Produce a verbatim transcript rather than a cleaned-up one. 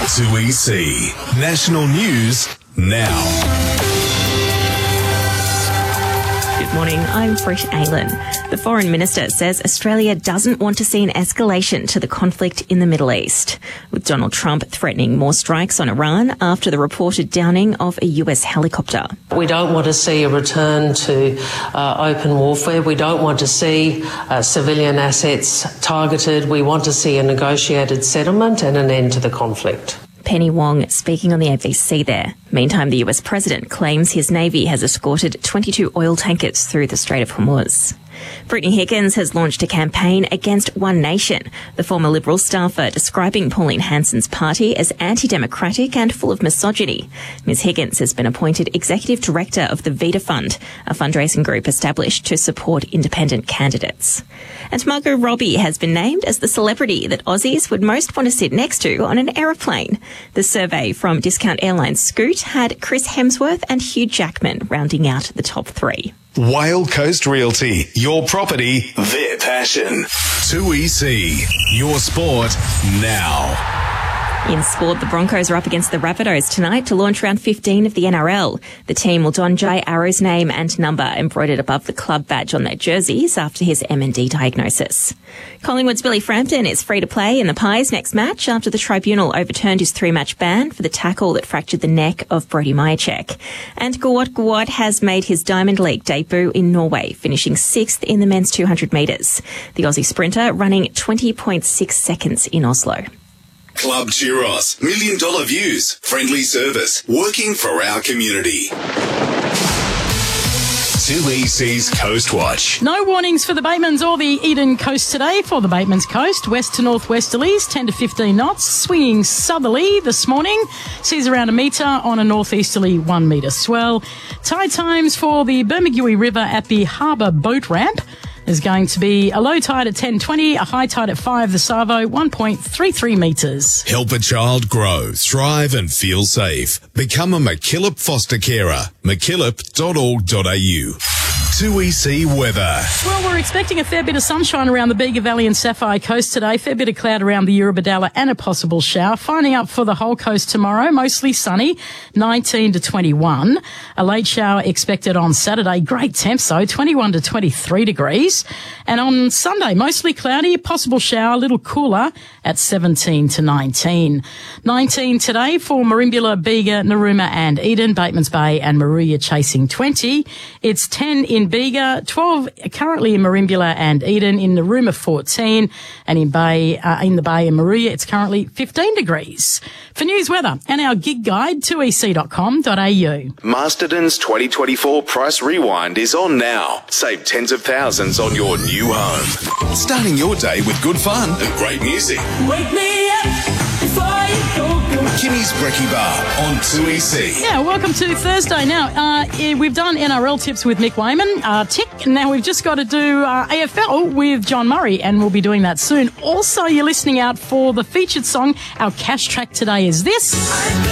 two E C. National News now. Good morning, I'm Fresh Aylan. The Foreign Minister says Australia doesn't want to see an escalation to the conflict in the Middle East, with Donald Trump threatening more strikes on Iran after the reported downing of a U S helicopter. We don't want to see a return to uh, open warfare. We don't want to see uh, civilian assets targeted. We want to see a negotiated settlement and an end to the conflict. Penny Wong speaking on the A B C there. Meantime, the U S president claims his Navy has escorted twenty-two oil tankers through the Strait of Hormuz. Brittany Higgins has launched a campaign against One Nation, the former Liberal staffer describing Pauline Hanson's party as anti-democratic and full of misogyny. Miz Higgins has been appointed Executive Director of the Vita Fund, a fundraising group established to support independent candidates. And Margot Robbie has been named as the celebrity that Aussies would most want to sit next to on an aeroplane. The survey from discount airline Scoot had Chris Hemsworth and Hugh Jackman rounding out the top three. Whale Coast Realty, your property, their passion. two E C, your sport now. In sport, the Broncos are up against the Rabbitohs tonight to launch round fifteen of the N R L. The team will don Jai Arrow's name and number embroidered above the club badge on their jerseys after his M and D diagnosis. Collingwood's Billy Frampton is free to play in the Pies next match after the tribunal overturned his three-match ban for the tackle that fractured the neck of Brody Majacek. And Gawat Gawat has made his Diamond League debut in Norway, finishing sixth in the men's two hundred metres. The Aussie sprinter running twenty point six seconds in Oslo. Club Churros, million dollar views, friendly service, working for our community. two E C's Coast Watch. No warnings for the Batemans or the Eden Coast today. For the Batemans Coast, west to northwesterlies, ten to fifteen knots, swinging southerly this morning. Seas around a metre on a northeasterly one metre swell. Tide times for the Bermagui River at the Harbour Boat Ramp is going to be a low tide at ten twenty, a high tide at five, the Savo, one point three three metres. Help a child grow, thrive and feel safe. Become a MacKillop foster carer. mackillop dot org dot a u. two E C weather. Well, we're expecting a fair bit of sunshine around the Bega Valley and Sapphire Coast today. Fair bit of cloud around the Eurobodalla and a possible shower. Finding up for the whole coast tomorrow, mostly sunny, nineteen to twenty-one. A late shower expected on Saturday. Great temps though, twenty-one to twenty-three degrees. And on Sunday, mostly cloudy, possible shower, a little cooler at seventeen to nineteen. nineteen today for Merimbula, Bega, Narooma and Eden, Batemans Bay and Moruya chasing twenty. It's ten in Bega, twelve currently in Merimbula and Eden, in Narooma fourteen, and in Bay uh, in the Bay and Moruya it's currently fifteen degrees. For news, weather and our gig guide, two e c dot com dot a u. Masterton's twenty twenty-four Price Rewind is on now. Save tens of thousands on your new home. Starting your day with good fun and great music. Wake me up before you go. Kimmy's Brekkie Bar on two E C. Yeah, welcome to Thursday. Now, uh, eh, we've done N R L tips with Mick Wayman, uh, tick. Now we've just got to do uh, A F L with John Murray, and we'll be doing that soon. Also, you're listening out for the featured song. Our cash track today is this.